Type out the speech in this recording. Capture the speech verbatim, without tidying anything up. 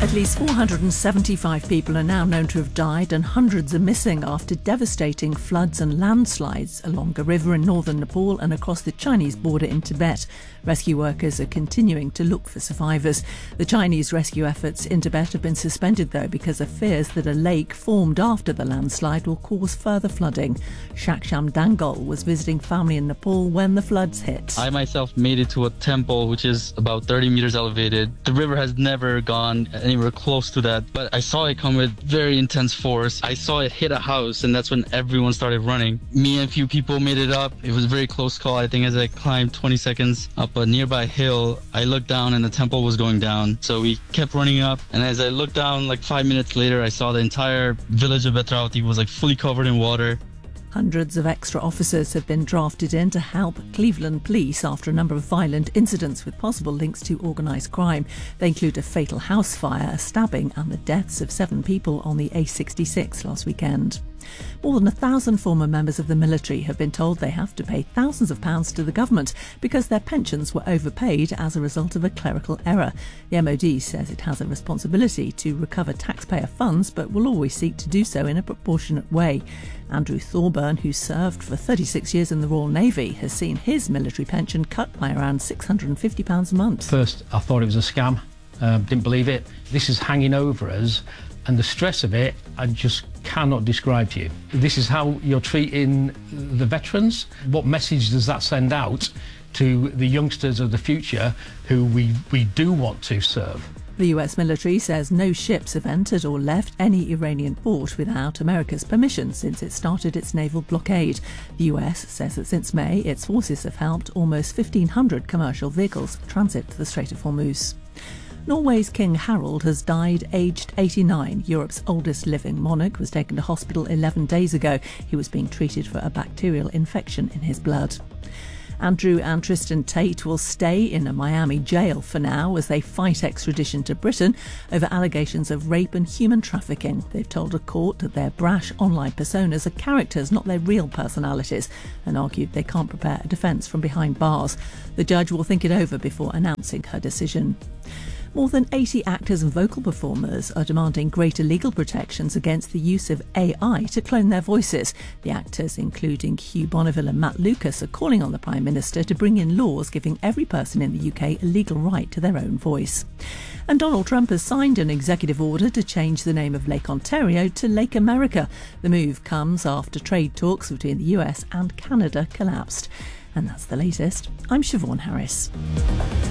At least four hundred seventy-five people are now known to have died and hundreds are missing after devastating floods and landslides along a river in northern Nepal and across the Chinese border in Tibet. Rescue workers are continuing to look for survivors. The Chinese rescue efforts in Tibet have been suspended, though, because of fears that a lake formed after the landslide will cause further flooding. Shaksham Dangal was visiting family in Nepal when the floods hit. I myself made it to a temple which is about thirty meters elevated. The river has never gone anywhere close to that, but I saw it come with very intense force. I saw it hit a house, and that's when everyone started running. Me and a few people made it up. It was a very close call. I think as I climbed twenty seconds up a nearby hill, I looked down and the temple was going down. So we kept running up, and as I looked down, like five minutes later, I saw the entire village of Betravati was like fully covered in water. Hundreds of extra officers have been drafted in to help Cleveland police after a number of violent incidents with possible links to organised crime. They include a fatal house fire, a stabbing and the deaths of seven people on the A sixty-six last weekend. More than a thousand former members of the military have been told they have to pay thousands of pounds to the government because their pensions were overpaid as a result of a clerical error. The M O D says it has a responsibility to recover taxpayer funds, but will always seek to do so in a proportionate way. Andrew Thorburn, who served for thirty-six years in the Royal Navy, has seen his military pension cut by around six hundred and fifty pounds a month. First, I thought it was a scam. Uh, didn't believe it. This is hanging over us, and the stress of it, I just cannot describe to you. This is how you're treating the veterans. What message does that send out to the youngsters of the future who we, we do want to serve? The U S military says no ships have entered or left any Iranian port without America's permission since it started its naval blockade. The U S says that since May, its forces have helped almost fifteen hundred commercial vehicles transit the Strait of Hormuz. Norway's King Harald has died aged eighty-nine. Europe's oldest living monarch was taken to hospital eleven days ago. He was being treated for a bacterial infection in his blood. Andrew and Tristan Tate will stay in a Miami jail for now as they fight extradition to Britain over allegations of rape and human trafficking. They've told a court that their brash online personas are characters, not their real personalities, and argued they can't prepare a defence from behind bars. The judge will think it over before announcing her decision. More than eighty actors and vocal performers are demanding greater legal protections against the use of A I to clone their voices. The actors, including Hugh Bonneville and Matt Lucas, are calling on the Prime Minister to bring in laws giving every person in the U K a legal right to their own voice. And Donald Trump has signed an executive order to change the name of Lake Ontario to Lake America. The move comes after trade talks between the U S and Canada collapsed. And that's the latest. I'm Siobhan Harris.